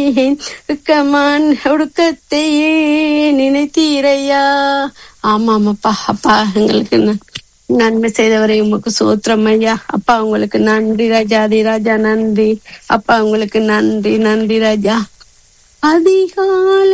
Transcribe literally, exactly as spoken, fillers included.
நினைத்தேன் உக்கமான் ஒடுக்கத்தையே நினைத்தீரையா. ஆமாமப்பா, அப்பா எங்களுக்கு நன்மை செய்தவரை உமக்கு சோத்திரம் ஐயா. அப்பா உங்களுக்கு நன்றி ராஜா, ஆதி ராஜா நன்றி. அப்பா உங்களுக்கு நன்றி, நன்றி ராஜா. அதிகாலை